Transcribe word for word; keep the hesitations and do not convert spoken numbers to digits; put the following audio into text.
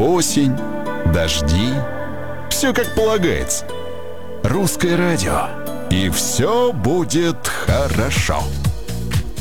Осень, дожди, все как полагается. Русское радио, и все будет хорошо.